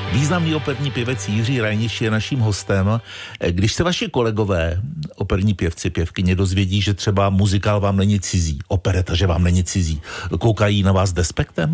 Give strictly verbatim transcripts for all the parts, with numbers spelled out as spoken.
Významný operní pěvec Jiří Reiniš je naším hostem. Když se vaši kolegové, operní pěvci, pěvkyně, dozvědí, že třeba muzikál vám není cizí, opereta, že vám není cizí, koukají na vás despektem?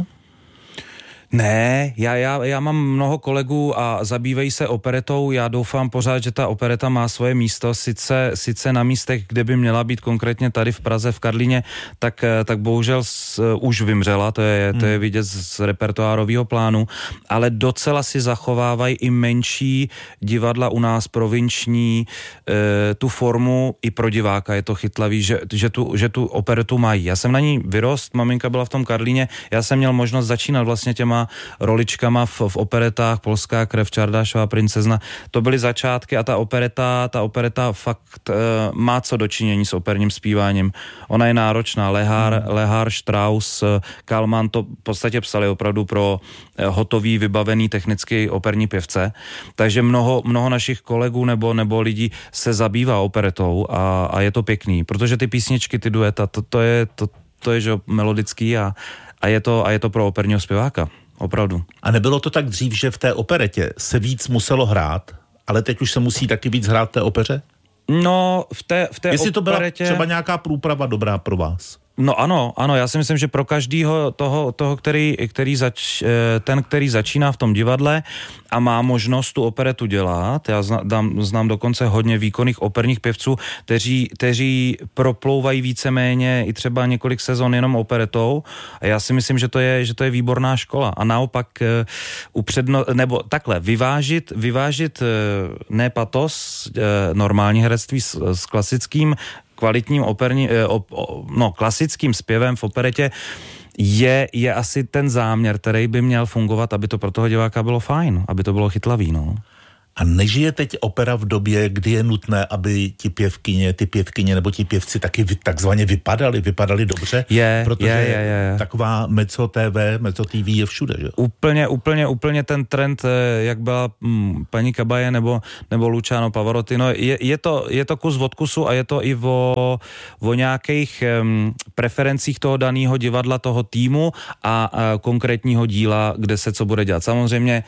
Ne, já, já, já mám mnoho kolegů a zabývají se operetou, já doufám pořád, že ta opereta má svoje místo, sice, sice na místech, kde by měla být konkrétně tady v Praze, v Karlíně, tak, tak bohužel s, už vymřela, to je, to je vidět z repertoárového plánu, ale docela si zachovávají i menší divadla u nás, provinční, e, tu formu i pro diváka je to chytlavý, že, že, tu, že tu operetu mají. Já jsem na ní vyrost, maminka byla v tom Karlíně, já jsem měl možnost začínat vlastně těma roličkama v, v operetách, Polská krev, Čardášová princezna. To byly začátky a ta opereta, ta opereta fakt e, má co dočinění s operním zpíváním. Ona je náročná. Lehár, hmm. Lehár, Strauss, Kalman to v podstatě psali opravdu pro e, hotový, vybavený technicky operní pěvce. Takže mnoho, mnoho našich kolegů nebo, nebo lidí se zabývá operetou a, a je to pěkný, protože ty písničky, ty dueta, to, to je, to, to je že melodický a, a, je to, a je to pro operního zpěváka. Opravdu. A nebylo to tak dřív, že v té operetě se víc muselo hrát, ale teď už se musí taky víc hrát v té opeře? No, v té, v té Jestli to byla operetě... třeba nějaká průprava dobrá pro vás? No ano, ano, já si myslím, že pro každýho toho, toho který, který zač, ten, který začíná v tom divadle a má možnost tu operetu dělat, já znám, znám dokonce hodně výkonných operních pěvců, kteří, kteří proplouvají víceméně i třeba několik sezon jenom operetou a já si myslím, že to je, že to je výborná škola a naopak upředno, nebo takhle, vyvážit, vyvážit ne patos, normální herectví s, s klasickým kvalitním operní, no, klasickým zpěvem v operetě je, je asi ten záměr, který by měl fungovat, aby to pro toho diváka bylo fajn, aby to bylo chytlavý, no. A nežije teď opera v době, kdy je nutné, aby ti pěvkyně, ty pěvkyně nebo ti pěvci taky takzvaně vypadali, vypadali dobře? Je, protože je, je, je. taková Mezzo T V, Mezzo T V je všude, že? Úplně, úplně, úplně ten trend, jak byla hm, paní Kabaje nebo, nebo Luciano Pavarotti, no je, je, to, je to kus od kusu a je to i o, o nějakých hm, preferencích toho daného divadla, toho týmu a, a konkrétního díla, kde se co bude dělat. Samozřejmě,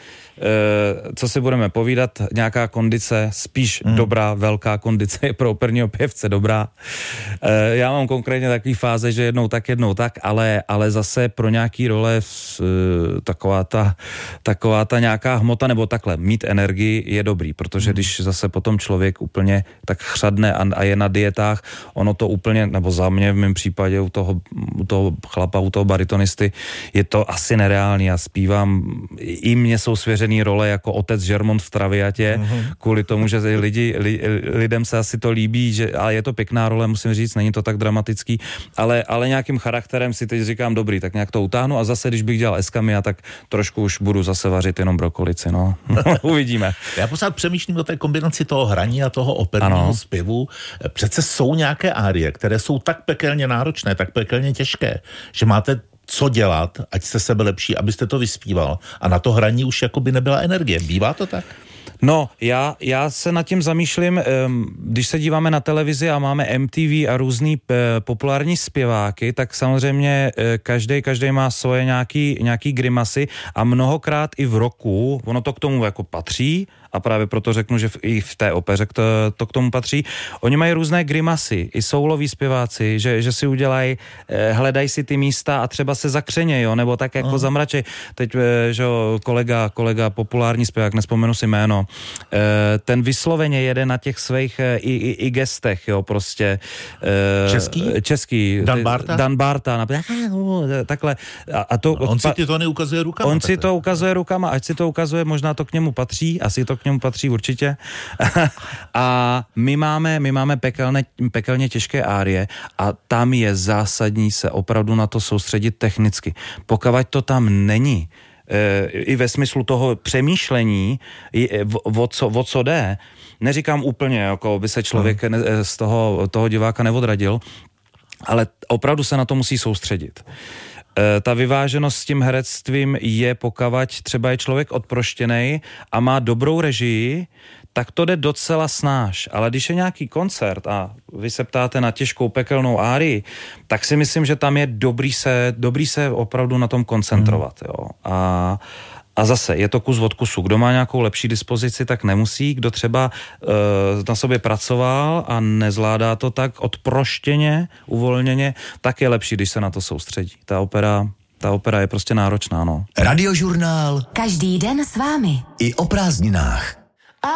e, co si budeme povídat, nějaká kondice, spíš hmm. dobrá, velká kondice je pro operního pěvce dobrá. E, já mám konkrétně takový fáze, že jednou tak, jednou tak, ale, ale zase pro nějaký role e, taková ta, taková ta nějaká hmota, nebo takhle, mít energii je dobrý, protože hmm. když zase potom člověk úplně tak chřadne a, a je na dietách, ono to úplně, nebo za mě v mém případě u toho, u toho chlapa, u toho baritonisty, je to asi nereálný. Já zpívám, i mně jsou svěřený role jako otec Žermont v Traviatě, mm-hmm. kvůli tomu, že lidi, li, lidem se asi to líbí, že, a je to pěkná role, musím říct, není to tak dramatický, ale, ale nějakým charakterem si teď říkám dobrý, tak nějak to utáhnu a zase, když bych dělal eskamia, tak trošku už budu zase vařit jenom brokolici, no. Uvidíme. Já pořád přemýšlím o té kombinaci toho hraní a toho operního ano. zpěvu. Přece jsou nějaké árie, které jsou tak pekelně náročné, tak pekelně těžké, že máte co dělat, ať jste sebe lepší, abyste to vyspíval. A na to hraní už jakoby nebyla energie. Bývá to tak? No, já, já se nad tím zamýšlím, když se díváme na televizi a máme M T V a různý populární zpěváky, tak samozřejmě každý, každý má svoje nějaký, nějaký grimasy a mnohokrát i v roku, ono to k tomu jako patří, a právě proto řeknu, že v, i v té opeře to, to k tomu patří. Oni mají různé grimasy, i souloví zpěváci, že, že si udělají, eh, hledají si ty místa a třeba se zakřeně, jo, nebo tak jako uh. zamračej. Teď, eh, že kolega, kolega populární zpěvák, nespomenu si jméno, eh, ten vysloveně jede na těch svých eh, i, i, i gestech, jo, prostě. Eh, český? Český. Dan Barta? Dan Barta, takhle. A, a to, no, on si to neukazuje rukama. On takhle. si to ukazuje rukama, ať si to ukazuje, možná to k němu patří, asi to k němu patří určitě. A my máme, my máme pekelné, pekelně těžké árie a tam je zásadní se opravdu na to soustředit technicky. Pokud to tam není, i ve smyslu toho přemýšlení, o co, o co jde, neříkám úplně, jako by se člověk z toho, toho diváka neodradil, ale opravdu se na to musí soustředit. Ta vyváženost s tím herectvím je, pokavať třeba je člověk odproštěnej a má dobrou režii, tak to jde docela snáš. Ale když je nějaký koncert a vy se ptáte na těžkou pekelnou árii, tak si myslím, že tam je dobrý se, dobrý se opravdu na tom koncentrovat. Jo. A, A zase, je to kus od kusu. Kdo má nějakou lepší dispozici, tak nemusí. Kdo třeba uh, na sobě pracoval a nezvládá to tak odproštěně, uvolněně, tak je lepší, když se na to soustředí. Ta opera, ta opera je prostě náročná, no. Radiožurnál. Každý den s vámi. I o prázdninách.